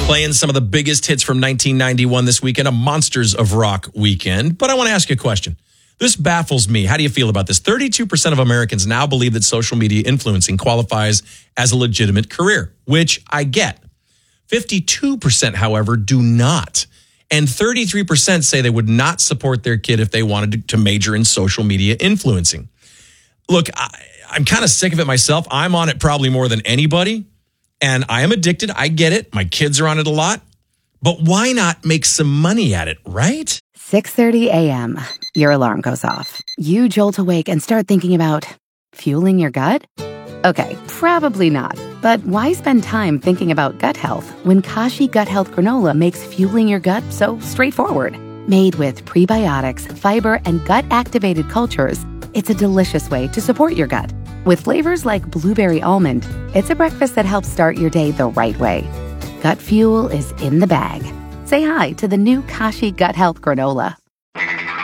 Playing some of the biggest hits from 1991 this weekend, a Monsters of Rock weekend. But I want to ask you a question. This baffles me. How do you feel about this? 32% of Americans now believe that social media influencing qualifies as a legitimate career, which I get. 52%, however, do not. And 33% say they would not support their kid if they wanted to major in social media influencing. Look, I'm kind of sick of it myself. I'm on it probably more than anybody. And I am addicted. I get it. My kids are on it a lot. But why not make some money at it, right? 6:30 a.m. Your alarm goes off. You jolt awake and start thinking about fueling your gut? Okay, probably not. But why spend time thinking about gut health when Kashi Gut Health Granola makes fueling your gut so straightforward? Made with prebiotics, fiber, and gut-activated cultures, it's a delicious way to support your gut. With flavors like blueberry almond, it's a breakfast that helps start your day the right way. Gut fuel is in the bag. Say hi to the new Kashi Gut Health Granola.